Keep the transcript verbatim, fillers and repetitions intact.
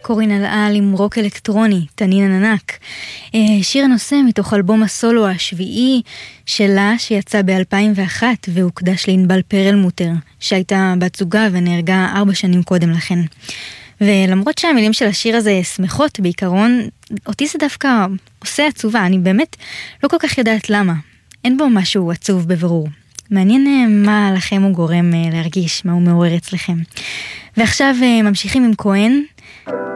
קורין אלעל עם רוק אלקטרוני, תנין ענק. שיר הנושא מתוך אלבום הסולו השביעי שלה שיצא ב-אלפיים ואחת והוקדש לענבל פרלמוטר, שהייתה בת זוגה ונהרגה ארבע שנים קודם לכן. ולמרות שהמילים של השיר הזה שמחות בעיקרון, אותי זה דווקא עושה עצובה, אני באמת לא כל כך יודעת למה. אין בו משהו עצוב בברור. מעניין מה לכם הוא גורם להרגיש, מה הוא מעורר אצלכם. ועכשיו ממשיכים עם כהן,